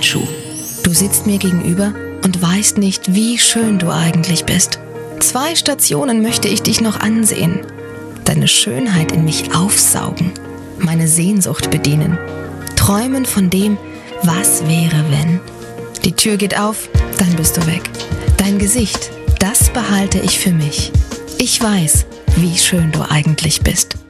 Handschuh. Du sitzt mir gegenüber und weißt nicht, wie schön du eigentlich bist. 2 Stationen möchte ich dich noch ansehen, deine Schönheit in mich aufsaugen, meine Sehnsucht bedienen, träumen von dem, was wäre, wenn. Die Tür geht auf, dann bist du weg. Dein Gesicht, das behalte ich für mich. Ich weiß, wie schön du eigentlich bist.